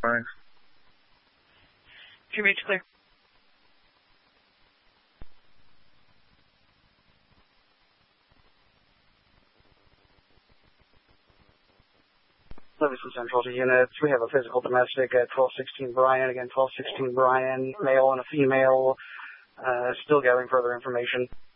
Thanks. QBH clear. Livingston Central to units. We have a physical domestic at 1216 Bryan. Again, 1216 Bryan, male and a female. Still gathering further information.